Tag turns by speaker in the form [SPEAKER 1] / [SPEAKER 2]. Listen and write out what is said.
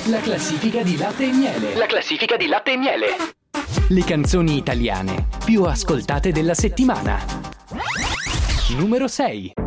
[SPEAKER 1] La classifica di Latte e Miele.
[SPEAKER 2] La classifica di Latte e Miele.
[SPEAKER 1] Le canzoni italiane più ascoltate della settimana. Numero 6.